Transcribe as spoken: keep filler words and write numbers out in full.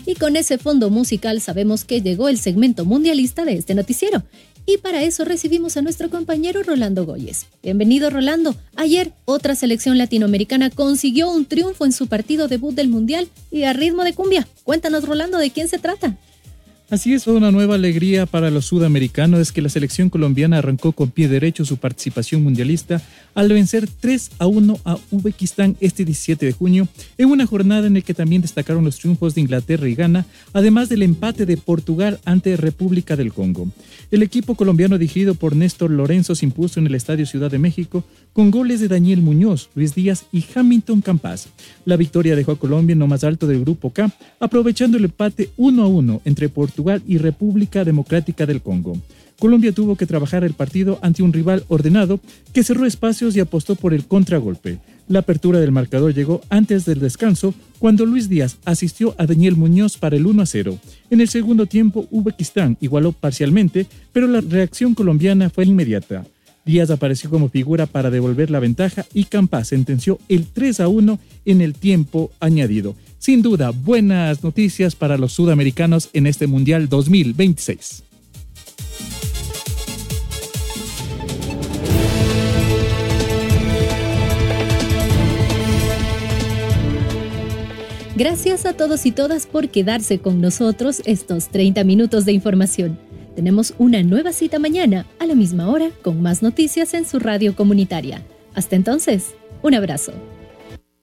Y con ese fondo musical sabemos que llegó el segmento mundialista de este noticiero. Y para eso recibimos a nuestro compañero Rolando Goyes. Bienvenido, Rolando. Ayer, otra selección latinoamericana consiguió un triunfo en su partido debut del Mundial y a ritmo de cumbia. Cuéntanos, Rolando, ¿de quién se trata? Así es, una nueva alegría para los sudamericanos es que la selección colombiana arrancó con pie derecho su participación mundialista al vencer tres a uno a Uzbekistán este diecisiete de junio, en una jornada en la que también destacaron los triunfos de Inglaterra y Ghana, además del empate de Portugal ante República del Congo. El equipo colombiano dirigido por Néstor Lorenzo se impuso en el Estadio Ciudad de México con goles de Daniel Muñoz, Luis Díaz y Hamilton Campas. La victoria dejó a Colombia en lo más alto del Grupo K, aprovechando el empate uno a uno entre Portugal y República Democrática del Congo. Colombia tuvo que trabajar el partido ante un rival ordenado que cerró espacios y apostó por el contragolpe. La apertura del marcador llegó antes del descanso, cuando Luis Díaz asistió a Daniel Muñoz para el uno a cero. En el segundo tiempo, Uzbekistán igualó parcialmente, pero la reacción colombiana fue inmediata. Díaz apareció como figura para devolver la ventaja y Campas sentenció el tres a uno en el tiempo añadido. Sin duda, buenas noticias para los sudamericanos en este Mundial dos mil veintiséis. Gracias a todos y todas por quedarse con nosotros estos treinta minutos de información. Tenemos una nueva cita mañana a la misma hora con más noticias en su radio comunitaria. Hasta entonces, un abrazo.